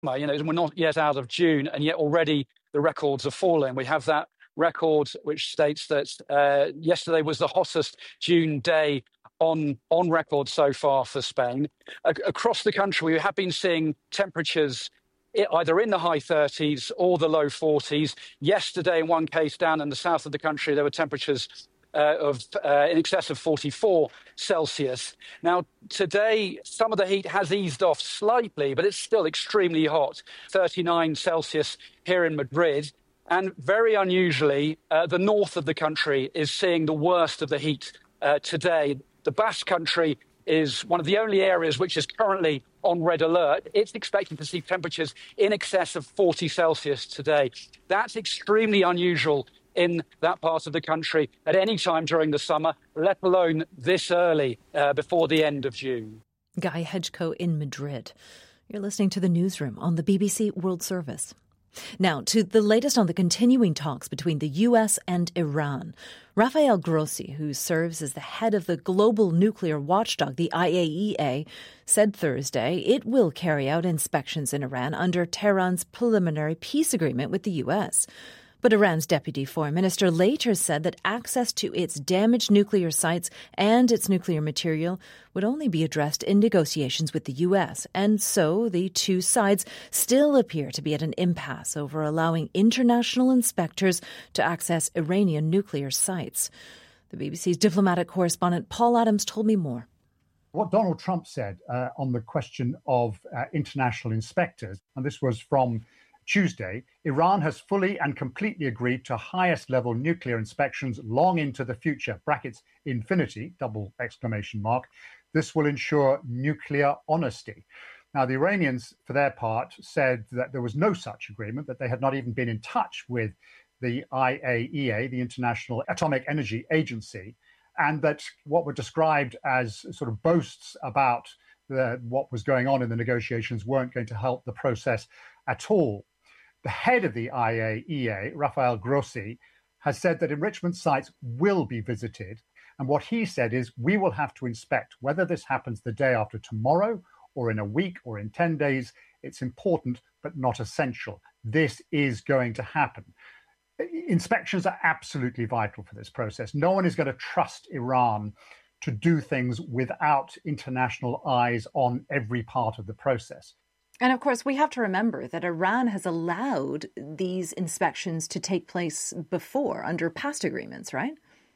We're not yet out of June, and yet already the records are falling. We have that record which states that yesterday was the hottest June day on record so far for Spain. Across the country, we have been seeing temperatures either in the high 30s or the low 40s. Yesterday, in one case down in the south of the country, there were temperatures of in excess of 44 Celsius. Now, today, some of the heat has eased off slightly, but it's still extremely hot, 39 Celsius here in Madrid. And very unusually, the north of the country is seeing the worst of the heat today. The Basque Country is one of the only areas which is currently on red alert. It's expecting to see temperatures in excess of 40 Celsius today. That's extremely unusual in that part of the country at any time during the summer, let alone this early before the end of June. Guy Hedgecoe in Madrid. You're listening to the Newsroom on the BBC World Service. Now, to the latest on the continuing talks between the US and Iran. Rafael Grossi, who serves as the head of the global nuclear watchdog, the IAEA, said Thursday it will carry out inspections in Iran under Tehran's preliminary peace agreement with the US. But Iran's deputy foreign minister later said that access to its damaged nuclear sites and its nuclear material would only be addressed in negotiations with the U.S. And so the two sides still appear to be at an impasse over allowing international inspectors to access Iranian nuclear sites. The BBC's diplomatic correspondent Paul Adams told me more. What Donald Trump said on the question of international inspectors, and this was from Tuesday, Iran has fully and completely agreed to highest level nuclear inspections long into the future, brackets infinity, double exclamation mark. This will ensure nuclear honesty. Now, the Iranians, for their part, said that there was no such agreement, that they had not even been in touch with the IAEA, the International Atomic Energy Agency, and that what were described as sort of boasts about what was going on in the negotiations weren't going to help the process at all. The head of the IAEA, Rafael Grossi, has said that enrichment sites will be visited. And what he said is, we will have to inspect whether this happens the day after tomorrow or in a week or in 10 days. It's important, but not essential. This is going to happen. Inspections are absolutely vital for this process. No one is going to trust Iran to do things without international eyes on every part of the process. And of course, we have to remember that Iran has allowed these inspections to take place before under past agreements, right?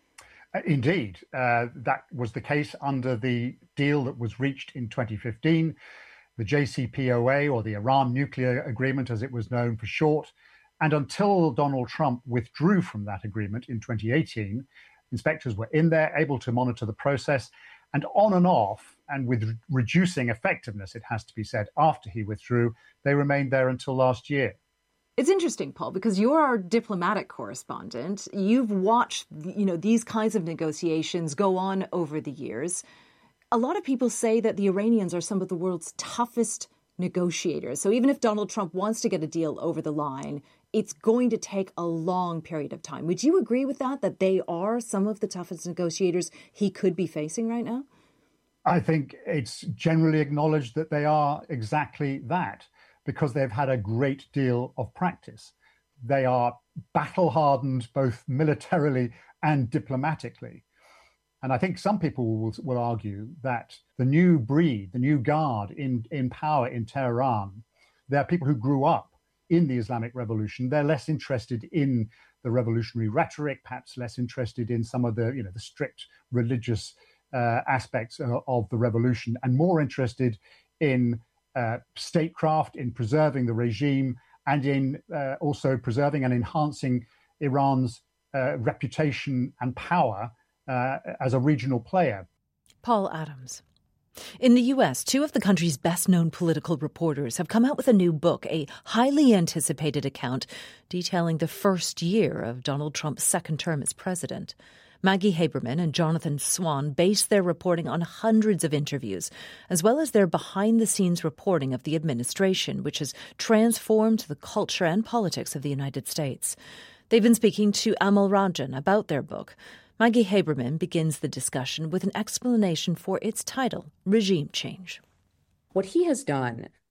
Indeed. That was the case under the deal that was reached in 2015, the JCPOA, or the Iran Nuclear Agreement, as it was known for short. And until Donald Trump withdrew from that agreement in 2018, inspectors were in there, able to monitor the process. And on and off, and with reducing effectiveness, it has to be said, after he withdrew, they remained there until last year. It's interesting, Paul, because you're our diplomatic correspondent. You've watched, these kinds of negotiations go on over the years. A lot of people say that the Iranians are some of the world's toughest negotiators. So even if Donald Trump wants to get a deal over the line, it's going to take a long period of time. Would you agree with that they are some of the toughest negotiators he could be facing right now? I think it's generally acknowledged that they are exactly that, because they've had a great deal of practice. They are battle-hardened both militarily and diplomatically. And I think some people will argue that the new breed, the new guard in power in Tehran, they're people who grew up in the Islamic Revolution. They're less interested in the revolutionary rhetoric, perhaps less interested in some of the strict religious aspects of the revolution, and more interested in statecraft, in preserving the regime, and in also preserving and enhancing Iran's reputation and power as a regional player. Paul Adams. In the U.S., two of the country's best-known political reporters have come out with a new book, a highly anticipated account detailing the first year of Donald Trump's second term as president. Maggie Haberman and Jonathan Swan based their reporting on hundreds of interviews, as well as their behind-the-scenes reporting of the administration, which has transformed the culture and politics of the United States. They've been speaking to Amal Rajan about their book. Maggie Haberman begins the discussion with an explanation for its title, Regime Change. What he has done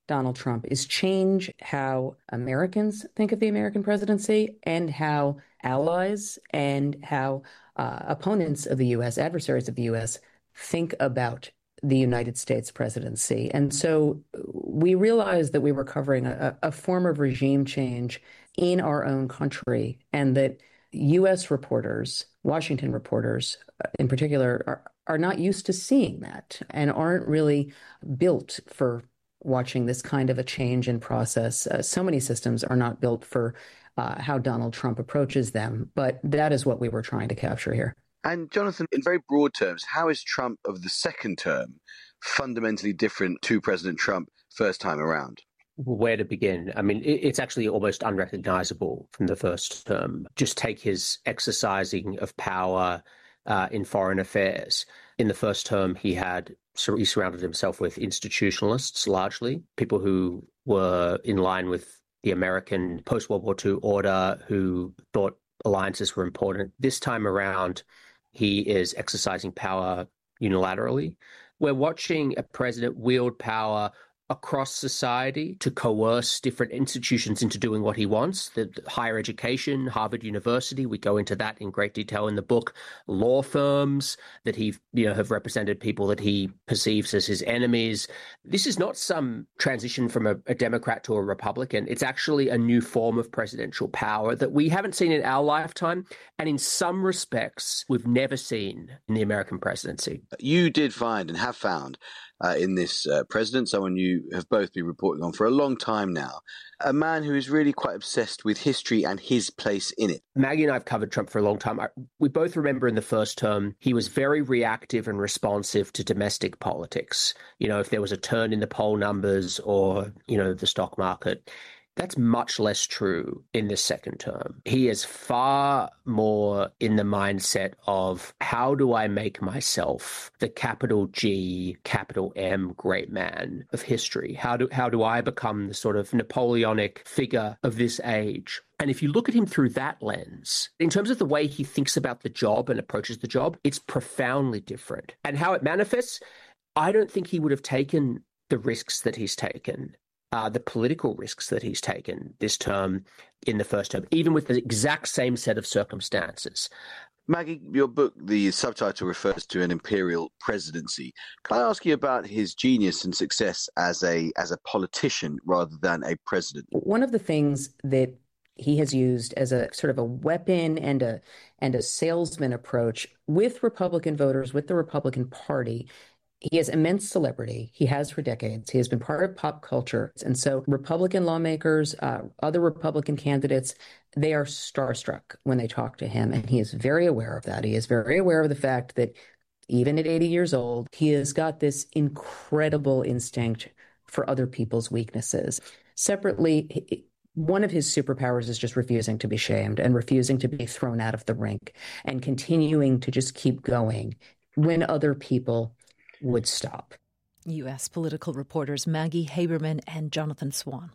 Donald Trump is change how Americans think of the American presidency and how allies and how opponents of the U.S., adversaries of the U.S., think about the United States presidency. And so we realized that we were covering a form of regime change in our own country, and that U.S. reporters, Washington reporters in particular, are not used to seeing that and aren't really built for watching this kind of a change in process. So many systems are not built for how Donald Trump approaches them, but that is what we were trying to capture here. And Jonathan, in very broad terms, how is Trump of the second term fundamentally different to President Trump first time around? Where to begin? I mean, it's actually almost unrecognizable from the first term. Just take his exercising of power in foreign affairs. In the first term, he surrounded himself with institutionalists, largely, people who were in line with the American post-World War II order, who thought alliances were important. This time around, he is exercising power unilaterally. We're watching a president wield power across society to coerce different institutions into doing what he wants. The higher education, Harvard University, we go into that in great detail in the book. Law firms that he, have represented people that he perceives as his enemies. This is not some transition from a Democrat to a Republican. It's actually a new form of presidential power that we haven't seen in our lifetime, and in some respects, we've never seen in the American presidency. You did find and have found in this president, someone you have both been reporting on for a long time now, a man who is really quite obsessed with history and his place in it. Maggie and I have covered Trump for a long time. We both remember in the first term, he was very reactive and responsive to domestic politics. If there was a turn in the poll numbers or, the stock market. That's much less true in this second term. He is far more in the mindset of, how do I make myself the capital G, capital M great man of history? How do I become the sort of Napoleonic figure of this age? And if you look at him through that lens, in terms of the way he thinks about the job and approaches the job, it's profoundly different. And how it manifests, I don't think he would have taken the risks that he's taken. The political risks that he's taken this term in the first term, even with the exact same set of circumstances. Maggie, your book, the subtitle refers to an imperial presidency. Can I ask you about his genius and success as a politician rather than a president? One of the things that he has used as a sort of a weapon and a salesman approach with Republican voters, with the Republican Party, he has immense celebrity. He has for decades. He has been part of pop culture. And so Republican lawmakers, other Republican candidates, they are starstruck when they talk to him. And he is very aware of that. He is very aware of the fact that even at 80 years old, he has got this incredible instinct for other people's weaknesses. Separately, one of his superpowers is just refusing to be shamed and refusing to be thrown out of the rink and continuing to just keep going when other people would stop. U.S. political reporters Maggie Haberman and Jonathan Swan.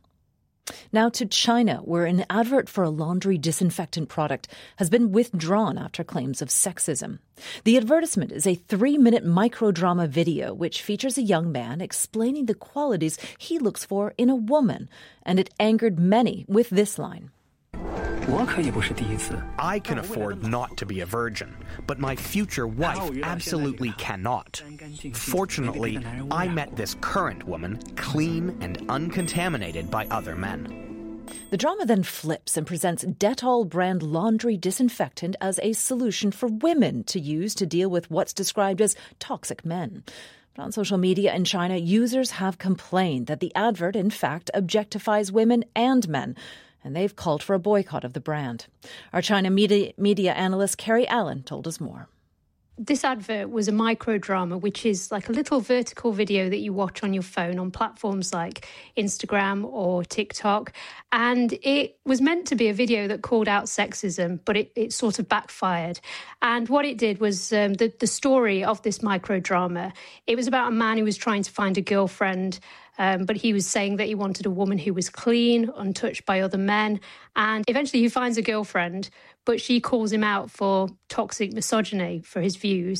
Now to China, where an advert for a laundry disinfectant product has been withdrawn after claims of sexism. The advertisement is a 3-minute microdrama video which features a young man explaining the qualities he looks for in a woman, and it angered many with this line. I can afford not to be a virgin, but my future wife absolutely cannot. Fortunately, I met this current woman clean and uncontaminated by other men. The drama then flips and presents Dettol brand laundry disinfectant as a solution for women to use to deal with what's described as toxic men. But on social media in China, users have complained that the advert, in fact, objectifies women and men, and they've called for a boycott of the brand. Our China media analyst Carrie Allen told us more. This advert was a microdrama, which is like a little vertical video that you watch on your phone on platforms like Instagram or TikTok. And it was meant to be a video that called out sexism, but it sort of backfired. And what it did was the story of this microdrama. It was about a man who was trying to find a girlfriend, but he was saying that he wanted a woman who was clean, untouched by other men. And eventually he finds a girlfriend, but she calls him out for toxic misogyny, for his views.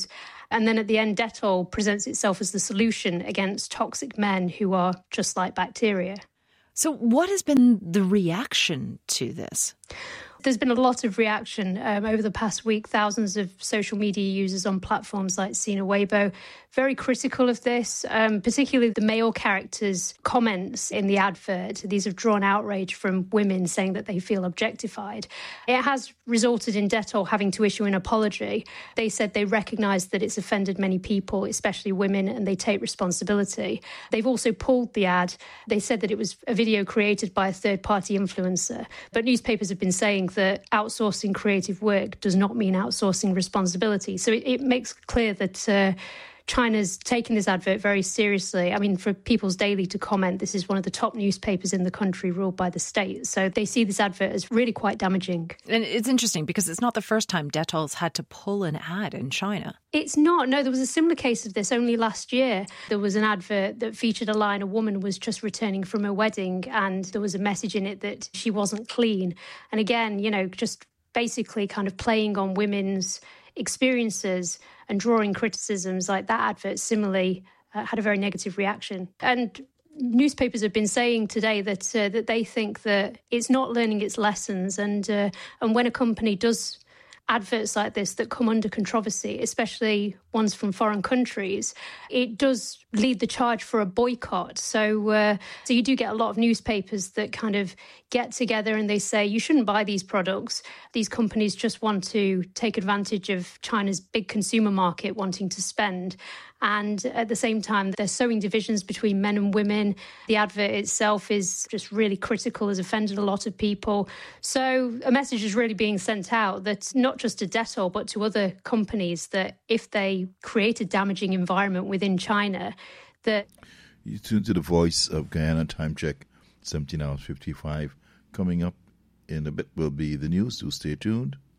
And then at the end, Dettol presents itself as the solution against toxic men who are just like bacteria. So what has been the reaction to this? There's been a lot of reaction over the past week. Thousands of social media users on platforms like Sina Weibo very critical of this, particularly the male characters' comments in the advert. These have drawn outrage from women saying that they feel objectified. It has resulted in Dettol having to issue an apology. They said they recognise that it's offended many people, especially women, and they take responsibility. They've also pulled the ad. They said that it was a video created by a third-party influencer. But newspapers have been saying that outsourcing creative work does not mean outsourcing responsibility. So it makes clear that China's taken this advert very seriously. I mean, for People's Daily to comment, this is one of the top newspapers in the country ruled by the state. So they see this advert as really quite damaging. And it's interesting because it's not the first time Dettol's had to pull an ad in China. It's not. No, there was a similar case of this only last year. There was an advert that featured a line, a woman was just returning from a wedding and there was a message in it that she wasn't clean. And again, just basically kind of playing on women's experiences and drawing criticisms. Like that advert similarly had a very negative reaction. And newspapers have been saying today that that they think that it's not learning its lessons, and when a company does adverts like this that come under controversy, especially ones from foreign countries, it does lead the charge for a boycott. So you do get a lot of newspapers that kind of get together and they say, you shouldn't buy these products. These companies just want to take advantage of China's big consumer market wanting to spend. And at the same time, they're sowing divisions between men and women. The advert itself is just really critical, has offended a lot of people. So a message is really being sent out that not just to Dettol, but to other companies, that if they create a damaging environment within China, that... You tune to the Voice of Guyana. Time check, 17 hours 55. Coming up in a bit will be the news, so stay tuned.